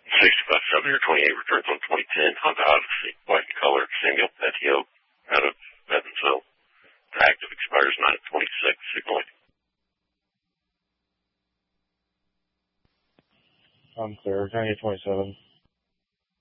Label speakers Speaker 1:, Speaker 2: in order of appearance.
Speaker 1: 6570 or 28 returns on 2010 Honda Odyssey, white in color, Samuel Petio, out of Evansville. The active expires 9/26, signaling.
Speaker 2: I'm clear, 9827.